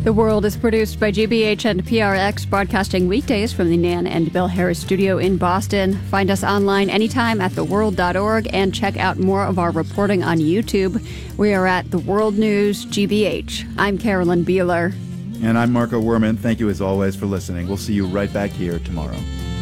The World is produced by GBH and PRX, broadcasting weekdays from the Nan and Bill Harris studio in Boston. Find us online anytime at theworld.org and check out more of our reporting on YouTube. We are at The World News GBH. I'm Carolyn Beeler. And I'm Marco Werman. Thank you as always for listening. We'll see you right back here tomorrow.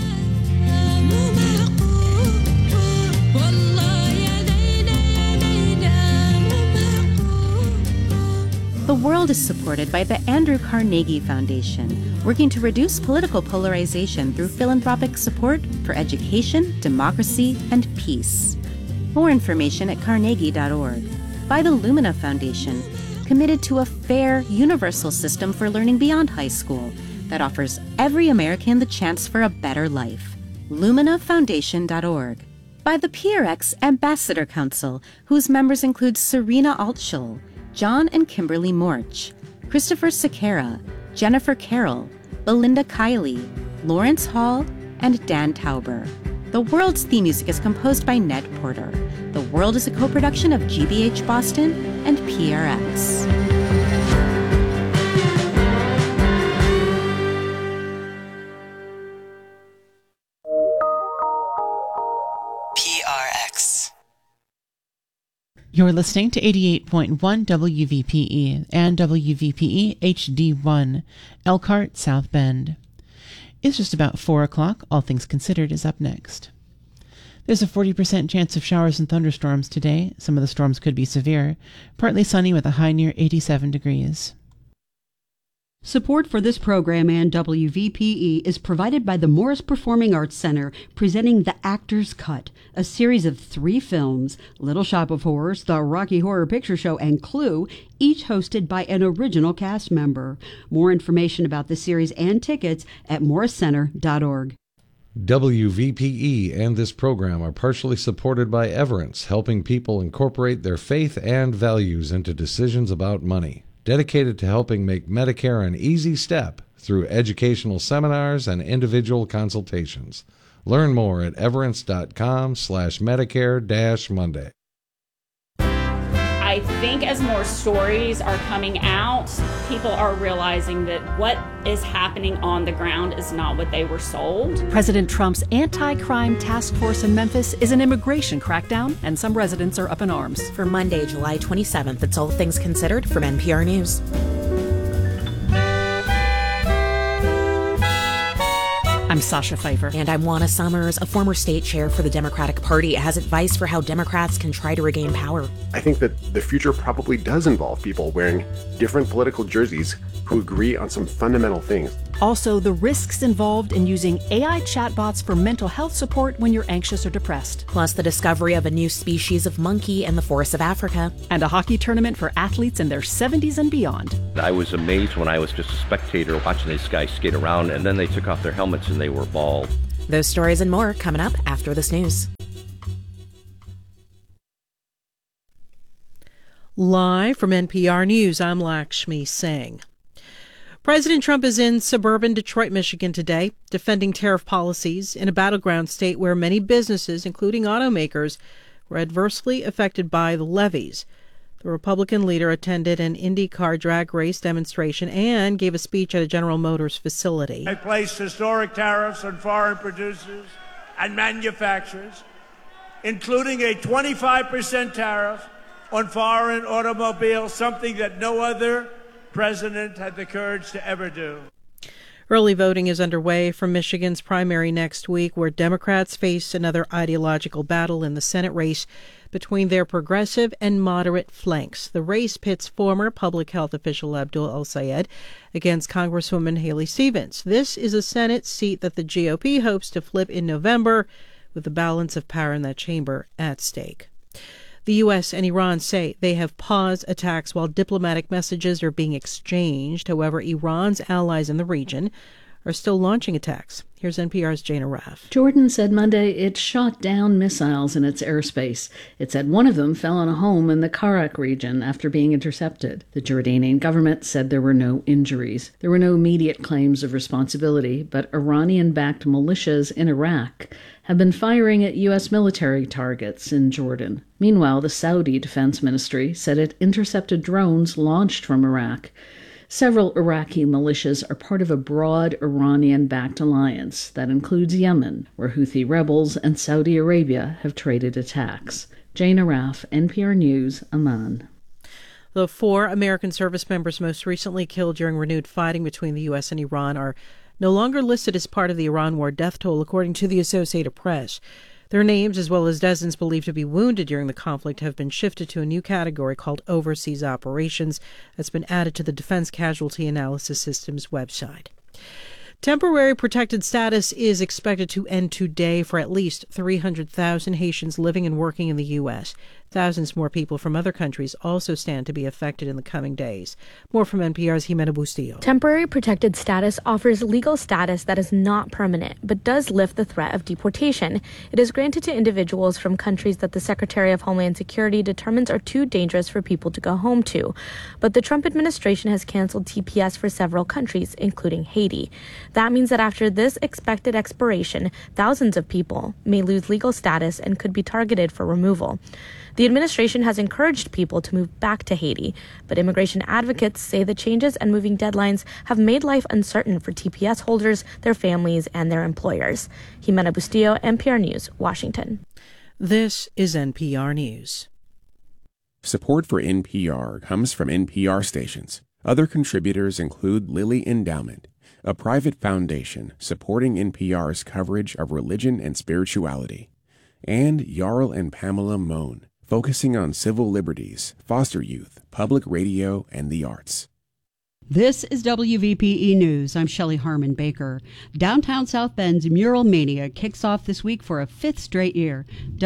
The World is supported by the Andrew Carnegie Foundation, working to reduce political polarization through philanthropic support for education, democracy, and peace. More information at carnegie.org. By the Lumina Foundation, committed to a fair, universal system for learning beyond high school that offers every American the chance for a better life. luminafoundation.org. By the PRX Ambassador Council, whose members include Serena Altschul, John and Kimberly Morch, Christopher Sequeira, Jennifer Carroll, Belinda Kiley, Lawrence Hall, and Dan Tauber. The World's theme music is composed by Ned Porter. The World is a co-production of GBH Boston and PRX. You're listening to 88.1 WVPE and WVPE HD1, Elkhart, South Bend. It's just about 4 o'clock. All Things Considered is up next. There's a 40% chance of showers and thunderstorms today. Some of the storms could be severe. Partly sunny with a high near 87 degrees. Support for this program and WVPE is provided by the Morris Performing Arts Center, presenting The Actor's Cut, a series of 3 films, Little Shop of Horrors, The Rocky Horror Picture Show, and Clue, each hosted by an original cast member. More information about the series and tickets at morriscenter.org. WVPE and this program are partially supported by Everence, helping people incorporate their faith and values into decisions about money. Dedicated to helping make Medicare an easy step through educational seminars and individual consultations. Learn more at everence.com/Medicare-Monday. I think as more stories are coming out, people are realizing that what is happening on the ground is not what they were sold. President Trump's anti-crime task force in Memphis is an immigration crackdown, and some residents are up in arms. For Monday, July 27th, it's All Things Considered from NPR News. I'm Sasha Pfeiffer. And I'm Juana Summers. A former state chair for the Democratic Party has advice for how Democrats can try to regain power. I think that the future probably does involve people wearing different political jerseys who agree on some fundamental things. Also, the risks involved in using AI chatbots for mental health support when you're anxious or depressed. Plus, the discovery of a new species of monkey in the forests of Africa. And a hockey tournament for athletes in their 70s and beyond. I was amazed when I was just a spectator watching these guys skate around, and then they took off their helmets and they were bald. Those stories and more coming up after this news. Live from NPR News, I'm Lakshmi Singh. President Trump is in suburban Detroit, Michigan today, defending tariff policies in a battleground state where many businesses, including automakers, were adversely affected by the levies. The Republican leader attended an IndyCar drag race demonstration and gave a speech at a General Motors facility. I placed historic tariffs on foreign producers and manufacturers, including a 25% tariff on foreign automobiles, something that no other president had the courage to ever do. Early voting is underway for Michigan's primary next week, where Democrats face another ideological battle in the Senate race between their progressive and moderate flanks. The race pits former public health official Abdul El-Sayed against Congresswoman Haley Stevens. This is a Senate seat that the GOP hopes to flip in November, with the balance of power in that chamber at stake. The U.S. and Iran say they have paused attacks while diplomatic messages are being exchanged. However, Iran's allies in the region are still launching attacks. Here's NPR's Jana Raff. Jordan said Monday it shot down missiles in its airspace. It said one of them fell on a home in the Karak region after being intercepted. The Jordanian government said there were no injuries. There were no immediate claims of responsibility, but Iranian-backed militias in Iraq have been firing at U.S. military targets in Jordan. Meanwhile, the Saudi Defense Ministry said it intercepted drones launched from Iraq. Several Iraqi militias are part of a broad Iranian-backed alliance that includes Yemen, where Houthi rebels and Saudi Arabia have traded attacks. Jane Araf, NPR News, Amman. The 4 American service members most recently killed during renewed fighting between the U.S. and Iran are no longer listed as part of the Iran war death toll, according to the Associated Press. Their names, as well as dozens believed to be wounded during the conflict, have been shifted to a new category called Overseas Operations that's been added to the Defense Casualty Analysis System's website. Temporary protected status is expected to end today for at least 300,000 Haitians living and working in the U.S. Thousands more people from other countries also stand to be affected in the coming days. More from NPR's Jimena Bustillo. Temporary protected status offers legal status that is not permanent, but does lift the threat of deportation. It is granted to individuals from countries that the Secretary of Homeland Security determines are too dangerous for people to go home to. But the Trump administration has canceled TPS for several countries, including Haiti. That means that after this expected expiration, thousands of people may lose legal status and could be targeted for removal. The administration has encouraged people to move back to Haiti, but immigration advocates say the changes and moving deadlines have made life uncertain for TPS holders, their families, and their employers. Jimena Bustillo, NPR News, Washington. This is NPR News. Support for NPR comes from NPR stations. Other contributors include Lilly Endowment, a private foundation supporting NPR's coverage of religion and spirituality, and Jarl and Pamela Mohn, focusing on civil liberties, foster youth, public radio, and the arts. This is WVPE News. I'm Shelley Harmon Baker. Downtown South Bend's Mural Mania kicks off this week for a 5th straight year.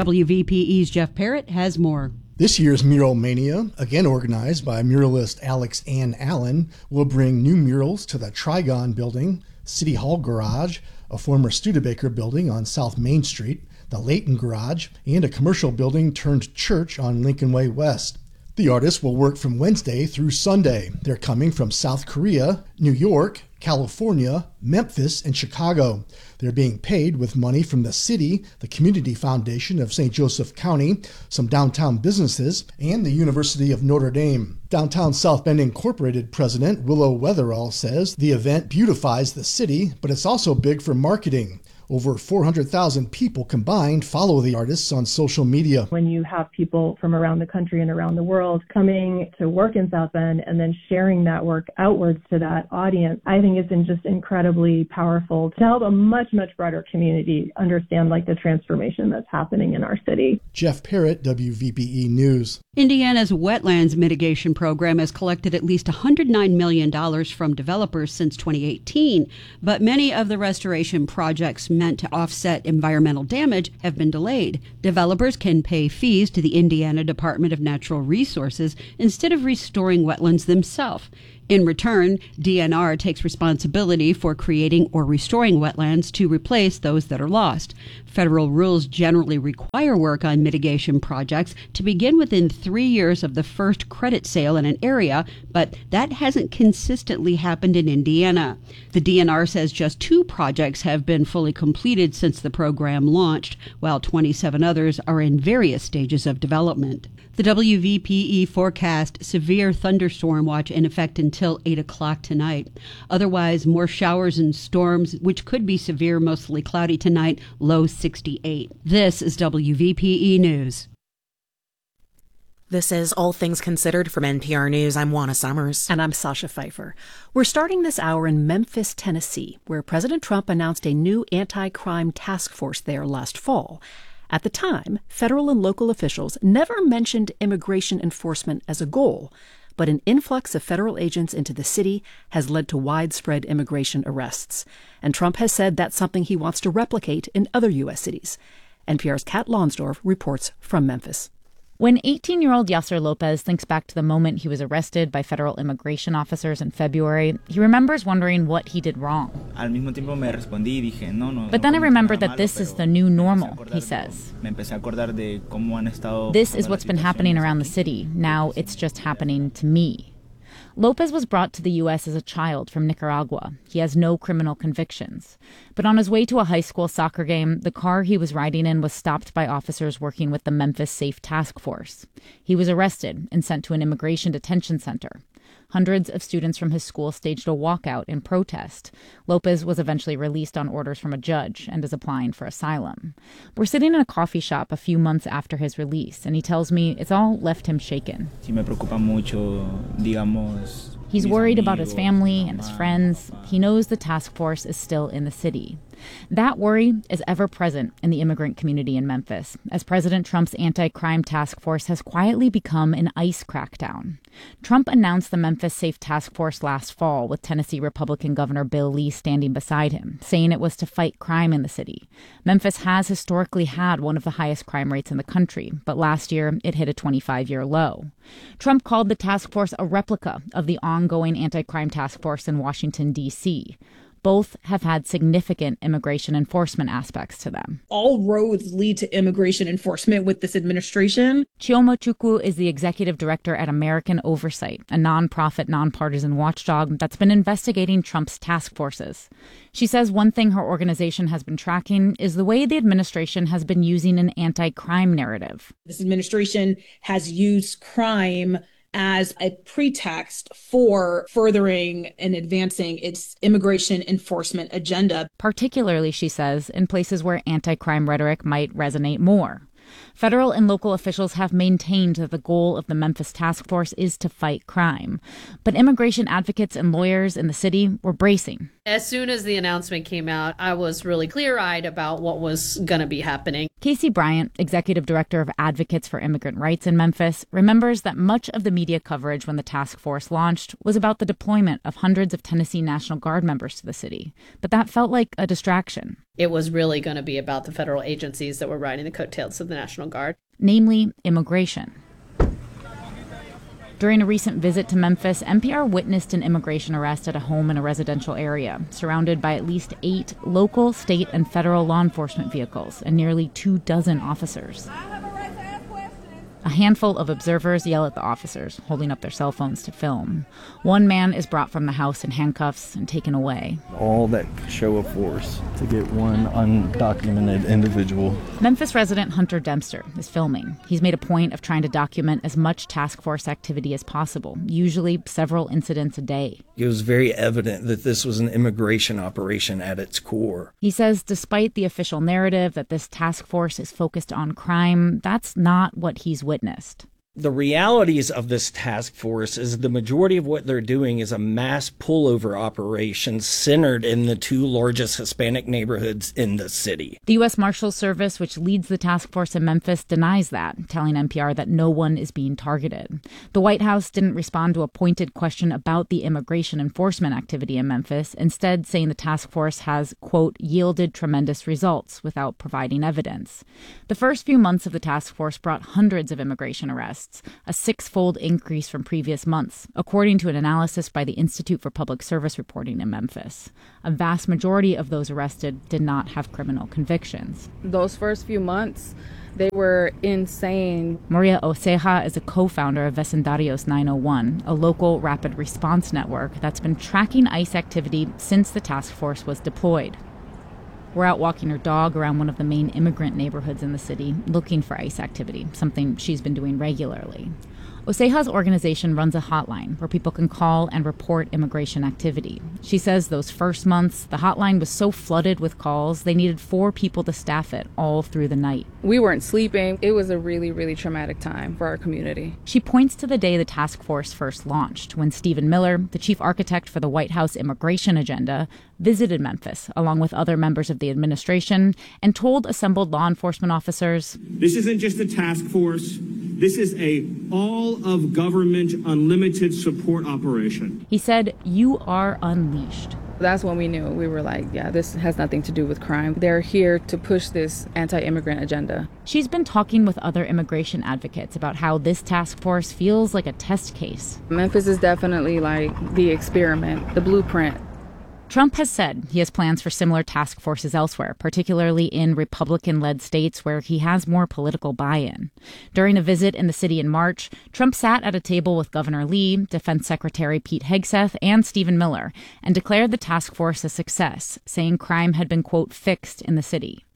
WVPE's Jeff Parrott has more. This year's Mural Mania, again organized by muralist Alex Ann Allen, will bring new murals to the Trigon Building, City Hall Garage, a former Studebaker building on South Main Street, the Layton Garage, and a commercial building turned church on Lincoln Way West. The artists will work from Wednesday through Sunday. They're coming from South Korea, New York, California, Memphis, and Chicago. They're being paid with money from the city, the Community Foundation of St. Joseph County, some downtown businesses, and the University of Notre Dame. Downtown South Bend Incorporated President Willow Weatherall says the event beautifies the city, but it's also big for marketing. Over 400,000 people combined follow the artists on social media. When you have people from around the country and around the world coming to work in South Bend and then sharing that work outwards to that audience, I think it's been just incredibly powerful to help a much, much broader community understand the transformation that's happening in our city. Jeff Parrott, WVPE News. Indiana's wetlands mitigation program has collected at least $109 million from developers since 2018, but many of the restoration projects meant to offset environmental damage have been delayed. Developers can pay fees to the Indiana Department of Natural Resources instead of restoring wetlands themselves. In return, DNR takes responsibility for creating or restoring wetlands to replace those that are lost. Federal rules generally require work on mitigation projects to begin within 3 years of the first credit sale in an area, but that hasn't consistently happened in Indiana. The DNR says just 2 projects have been fully completed since the program launched, while 27 others are in various stages of development. The WVPE forecast severe thunderstorm watch in effect until 8 o'clock tonight. Otherwise, more showers and storms, which could be severe, mostly cloudy tonight, low 68. This is WVPE News. This is All Things Considered from NPR News. I'm Juana Summers. And I'm Sasha Pfeiffer. We're starting this hour in Memphis, Tennessee, where President Trump announced a new anti-crime task force there last fall. At the time, federal and local officials never mentioned immigration enforcement as a goal, but an influx of federal agents into the city has led to widespread immigration arrests. And Trump has said that's something he wants to replicate in other U.S. cities. NPR's Kat Lonsdorf reports from Memphis. When 18-year-old Yasser Lopez thinks back to the moment he was arrested by federal immigration officers in February, he remembers wondering what he did wrong. But then I remembered that this is the new normal, he says. This is what's been happening around the city. Now it's just happening to me. Lopez was brought to the U.S. as a child from Nicaragua. He has no criminal convictions. But on his way to a high school soccer game, the car he was riding in was stopped by officers working with the Memphis Safe Task Force. He was arrested and sent to an immigration detention center. Hundreds of students from his school staged a walkout in protest. Lopez was eventually released on orders from a judge and is applying for asylum. We're sitting in a coffee shop a few months after his release, and he tells me it's all left him shaken. He's worried about his family and his friends. He knows the task force is still in the city. That worry is ever present in the immigrant community in Memphis, as President Trump's anti-crime task force has quietly become an ICE crackdown. Trump announced the Memphis Safe Task Force last fall, with Tennessee Republican Governor Bill Lee standing beside him, saying it was to fight crime in the city. Memphis has historically had one of the highest crime rates in the country, but last year it hit a 25-year low. Trump called the task force a replica of the ongoing anti-crime task force in Washington, D.C. Both have had significant immigration enforcement aspects to them. All roads lead to immigration enforcement with this administration. Chioma Chukwu is the executive director at American Oversight, a nonprofit, nonpartisan watchdog that's been investigating Trump's task forces. She says one thing her organization has been tracking is the way the administration has been using an anti-crime narrative. This administration has used crime as a pretext for furthering and advancing its immigration enforcement agenda. Particularly, she says, in places where anti-crime rhetoric might resonate more. Federal and local officials have maintained that the goal of the Memphis task force is to fight crime. But immigration advocates and lawyers in the city were bracing. As soon as the announcement came out, I was really clear-eyed about what was going to be happening. Casey Bryant, executive director of Advocates for Immigrant Rights in Memphis, remembers that much of the media coverage when the task force launched was about the deployment of hundreds of Tennessee National Guard members to the city. But that felt like a distraction. It was really going to be about the federal agencies that were riding the coattails of the National Guard. Namely, immigration. During a recent visit to Memphis, NPR witnessed an immigration arrest at a home in a residential area, surrounded by at least 8 local, state, and federal law enforcement vehicles and nearly 24 officers. A handful of observers yell at the officers, holding up their cell phones to film. One man is brought from the house in handcuffs and taken away. All that show of force to get one undocumented individual. Memphis resident Hunter Dempster is filming. He's made a point of trying to document as much task force activity as possible, usually several incidents a day. It was very evident that this was an immigration operation at its core. He says despite the official narrative that this task force is focused on crime, that's not what he's witnessed. The realities of this task force is the majority of what they're doing is a mass pullover operation centered in the 2 largest Hispanic neighborhoods in the city. The U.S. Marshals Service, which leads the task force in Memphis, denies that, telling NPR that no one is being targeted. The White House didn't respond to a pointed question about the immigration enforcement activity in Memphis, instead saying the task force has, quote, yielded tremendous results without providing evidence. The first few months of the task force brought hundreds of immigration arrests, a 6-fold increase from previous months, according to an analysis by the Institute for Public Service Reporting in Memphis. A vast majority of those arrested did not have criminal convictions. Those first few months, they were insane. Maria Oceja is a co-founder of Vecindarios 901, a local rapid response network that's been tracking ICE activity since the task force was deployed. We're out walking her dog around one of the main immigrant neighborhoods in the city, looking for ICE activity, something she's been doing regularly. Oceja's organization runs a hotline where people can call and report immigration activity. She says those first months, the hotline was so flooded with calls, they needed 4 people to staff it all through the night. We weren't sleeping. It was a really, really traumatic time for our community. She points to the day the task force first launched, when Stephen Miller, the chief architect for the White House immigration agenda, visited Memphis along with other members of the administration and told assembled law enforcement officers, "This isn't just a task force. This is a all-of-government unlimited support operation." He said, "You are unleashed." That's when we knew. We were like, yeah, this has nothing to do with crime. They're here to push this anti-immigrant agenda. She's been talking with other immigration advocates about how this task force feels like a test case. Memphis is definitely like the experiment, the blueprint. Trump has said he has plans for similar task forces elsewhere, particularly in Republican-led states where he has more political buy-in. During a visit in the city in March, Trump sat at a table with Governor Lee, Defense Secretary Pete Hegseth, and Stephen Miller, and declared the task force a success, saying crime had been, quote, fixed in the city.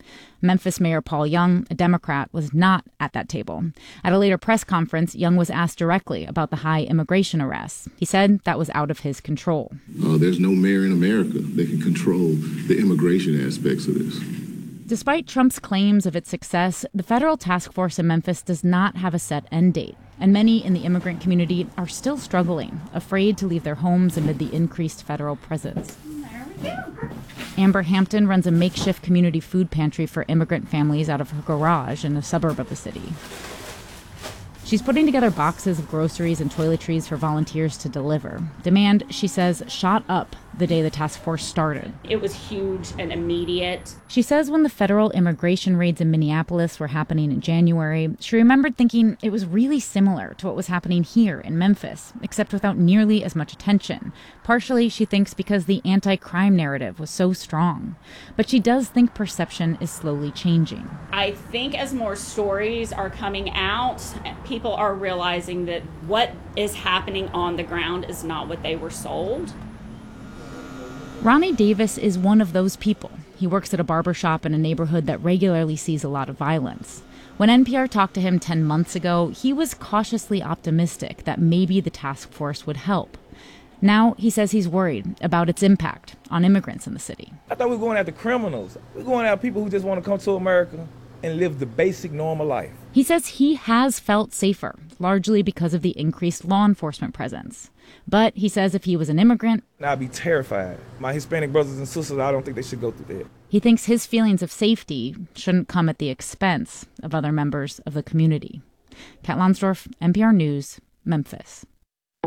Memphis Mayor Paul Young, a Democrat, was not at that table. At a later press conference, Young was asked directly about the high immigration arrests. He said that was out of his control. There's no mayor in America that can control the immigration aspects of this. Despite Trump's claims of its success, the federal task force in Memphis does not have a set end date, and many in the immigrant community are still struggling, afraid to leave their homes amid the increased federal presence. Amber Hampton runs a makeshift community food pantry for immigrant families out of her garage in a suburb of the city. She's putting together boxes of groceries and toiletries for volunteers to deliver. Demand, she says, shot up the day the task force started. It was huge and immediate. She says when the federal immigration raids in Minneapolis were happening in January, she remembered thinking it was really similar to what was happening here in Memphis, except without nearly as much attention. Partially, she thinks, because the anti-crime narrative was so strong. But she does think perception is slowly changing. I think as more stories are coming out, people are realizing that what is happening on the ground is not what they were sold. Ronnie Davis is one of those people. He works at a barbershop in a neighborhood that regularly sees a lot of violence. When NPR talked to him 10 months ago, he was cautiously optimistic that maybe the task force would help. Now he says he's worried about its impact on immigrants in the city. I thought we were going after criminals. We're going after people who just want to come to America and live the basic normal life. He says he has felt safer, largely because of the increased law enforcement presence. But he says if he was an immigrant, I'd be terrified. My Hispanic brothers and sisters, I don't think they should go through that. He thinks his feelings of safety shouldn't come at the expense of other members of the community. Kat Lonsdorf, NPR News, Memphis.